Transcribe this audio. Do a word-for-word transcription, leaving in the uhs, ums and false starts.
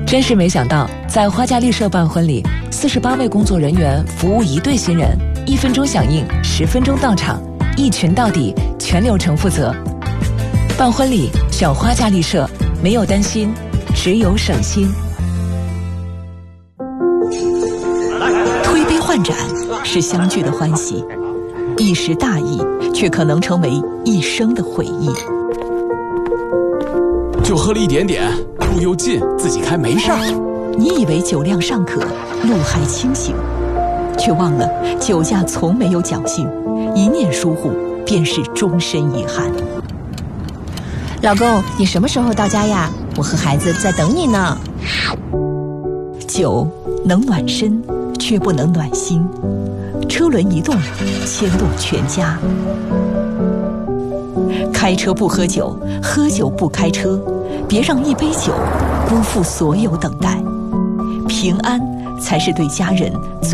真是没想到，在花家丽舍办婚礼，四十八位工作人员服务一对新人，一分钟响应，十分钟到场，一群到底，全流程负责。办婚礼选花家丽舍，没有担心，只有省心。推杯换盏是相聚的欢喜，一时大意却可能成为一生的回忆。 就喝了一点点，路又近，自己开没事儿。 你以为酒量尚可，路还清醒，却忘了酒驾从没有侥幸，一念疏忽便是终身遗憾。 老公，你什么时候到家呀？我和孩子在等你呢。 酒能暖身，却不能暖心。车轮一动，牵动全家。开车不喝酒，喝酒不开车，别让一杯酒辜负所有等待。平安才是对家人最